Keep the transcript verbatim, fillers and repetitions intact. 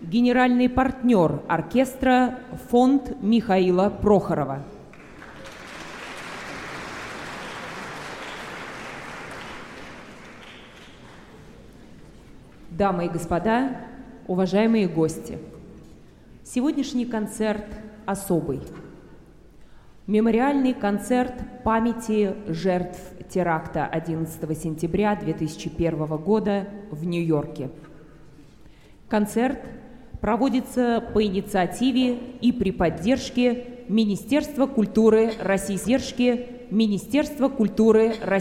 генеральный партнер оркестра фонд Михаила Прохорова. Дамы и господа, уважаемые гости, сегодняшний концерт особый. Мемориальный концерт памяти жертв теракта одиннадцатого сентября две тысячи первого года в Нью-Йорке. Концерт проводится по инициативе и при поддержке Министерства культуры Российской Министерства культуры России.